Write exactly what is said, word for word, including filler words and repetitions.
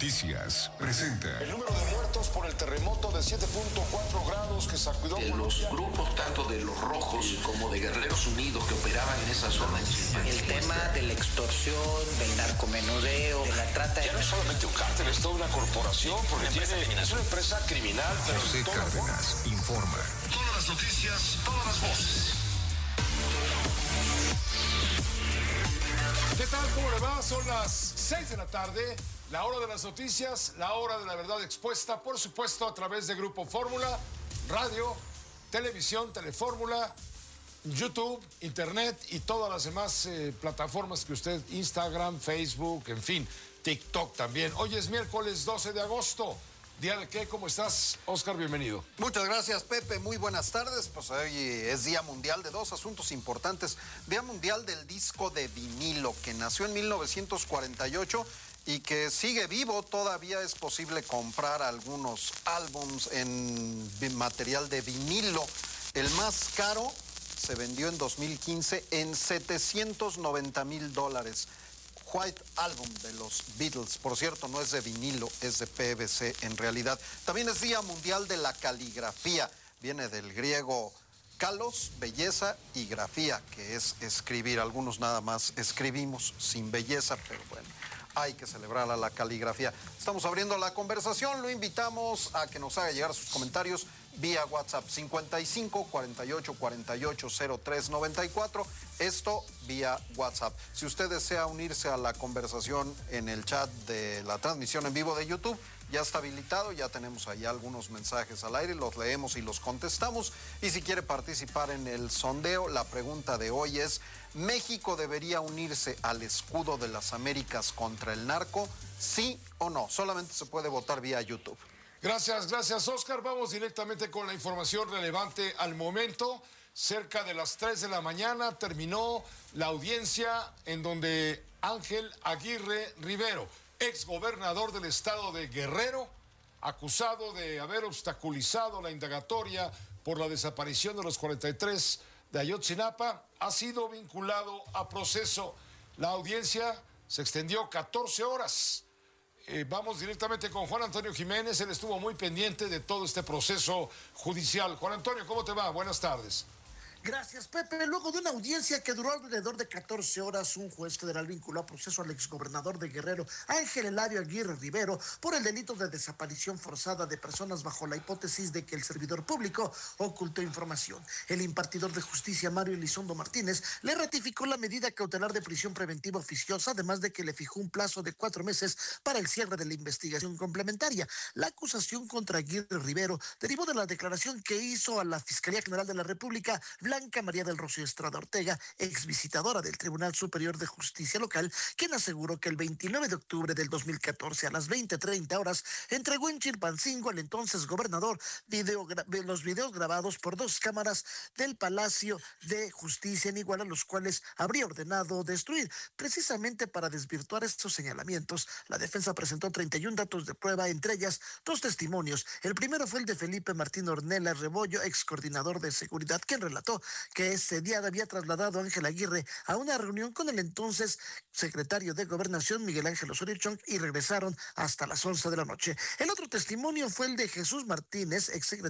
Noticias presenta. El número de muertos por el terremoto de siete punto cuatro grados que sacudió de los grupos tanto de los rojos como de Guerreros Unidos que operaban en esa zona. El tema de la extorsión, del narcomenudeo, de la trata de... Ya no es solamente un cártel, es toda una corporación, porque una tiene, es una empresa criminal. Pero José Cárdenas informa. Todas las noticias, todas las voces. ¿Qué tal? ¿Cómo le va? Son las seis de la tarde, la hora de las noticias, la hora de la verdad expuesta, por supuesto, a través de Grupo Fórmula, radio, televisión, Telefórmula, YouTube, Internet y todas las demás eh, plataformas que usted, Instagram, Facebook, en fin, TikTok también. Hoy es miércoles doce de agosto. ¿Día de qué? ¿Cómo estás, Oscar? Bienvenido. Muchas gracias, Pepe. Muy buenas tardes. Pues hoy es Día Mundial de dos asuntos importantes. Día Mundial del Disco de Vinilo, que nació en mil novecientos cuarenta y ocho y que sigue vivo. Todavía es posible comprar algunos álbums en material de vinilo. El más caro se vendió en dos mil quince en setecientos noventa mil dólares. White Album de los Beatles, por cierto, no es de vinilo, es de P V C en realidad. También es Día Mundial de la Caligrafía, viene del griego kalos, belleza, y grafía, que es escribir. Algunos nada más escribimos sin belleza, pero bueno, hay que celebrar a la caligrafía. Estamos abriendo la conversación, lo invitamos a que nos haga llegar sus comentarios vía WhatsApp cincuenta y cinco, cuarenta y ocho, cuarenta y ocho, cero tres noventa y cuatro, esto vía WhatsApp. Si usted desea unirse a la conversación en el chat de la transmisión en vivo de YouTube, ya está habilitado, ya tenemos ahí algunos mensajes al aire, los leemos y los contestamos. Y si quiere participar en el sondeo, la pregunta de hoy es: ¿México debería unirse al escudo de las Américas contra el narco? ¿Sí o no? Solamente se puede votar vía YouTube. Gracias, gracias, Oscar. Vamos directamente con la información relevante al momento. Cerca de las tres de la mañana terminó la audiencia en donde Ángel Aguirre Rivero, exgobernador del estado de Guerrero, acusado de haber obstaculizado la indagatoria por la desaparición de los cuarenta y tres de Ayotzinapa, ha sido vinculado a proceso. La audiencia se extendió catorce horas. Eh, vamos directamente con Juan Antonio Jiménez. Él estuvo muy pendiente de todo este proceso judicial. Juan Antonio, ¿cómo te va? Buenas tardes. Gracias, Pepe. Luego de una audiencia que duró alrededor de catorce horas, un juez federal vinculó a proceso al exgobernador de Guerrero, Ángel Eladio Aguirre Rivero, por el delito de desaparición forzada de personas bajo la hipótesis de que el servidor público ocultó información. El impartidor de justicia, Mario Elizondo Martínez, le ratificó la medida cautelar de prisión preventiva oficiosa, además de que le fijó un plazo de cuatro meses para el cierre de la investigación complementaria. La acusación contra Aguirre Rivero derivó de la declaración que hizo a la Fiscalía General de la República Blanca María del Rocío Estrada Ortega, ex visitadora del Tribunal Superior de Justicia Local, quien aseguró que el veintinueve de octubre del dos mil catorce a las veinte treinta horas entregó en Chilpancingo al entonces gobernador video, los videos grabados por dos cámaras del Palacio de Justicia en Iguala, los cuales habría ordenado destruir. Precisamente para desvirtuar estos señalamientos, la defensa presentó treinta y un datos de prueba, entre ellas dos testimonios. El primero fue el de Felipe Martín Ornella Rebollo, ex coordinador de seguridad, quien relató que ese día había trasladado a Ángel Aguirre a una reunión con el entonces secretario de Gobernación, Miguel Ángel Osorio Chong, y regresaron hasta las once de la noche. El otro testimonio fue el de Jesús Martínez, exsecretario